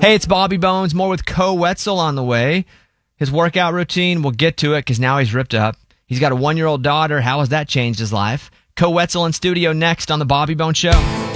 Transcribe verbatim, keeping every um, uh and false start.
Hey, it's Bobby Bones. More with Koe Wetzel on the way. His workout routine, we'll get to it because now he's ripped up. He's got a one-year-old daughter. How has that changed his life? Koe Wetzel in studio next on The Bobby Bones Show.